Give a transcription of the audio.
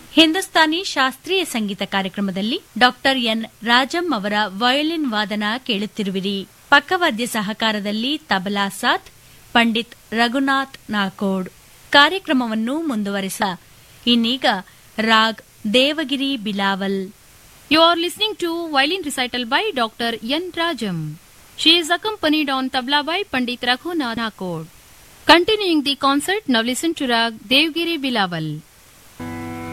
ಹಿಂದೂಸ್ತಾನಿ ಶಾಸ್ತ್ರೀಯ ಸಂಗೀತ ಕಾರ್ಯಕ್ರಮದಲ್ಲಿ doctor N Rajam ಅವರ ವಯೋಲಿನ್ ವಾದನ ಕೇಳುತ್ತಿರುವಿರಿ. ಪಕ್ಕವಾದ್ಯ ಸಹಕಾರದಲ್ಲಿ ತಬಲಾ ಸಾಥ್ ಪಂಡಿತ್ ರಘುನಾಥ್ ನಾಕೋಡ್. ಕಾರ್ಯಕ್ರಮವನ್ನು ಮುಂದುವರಿಸ ಇನ್ನೀಗ raag Devagiri Bilawal. You are listening to violin recital by Dr. N. Rajam. She is accompanied on tabla by Pandit Raghunath Nakod. Continuing the concert, now listen to Rag Devgiri Bilawal.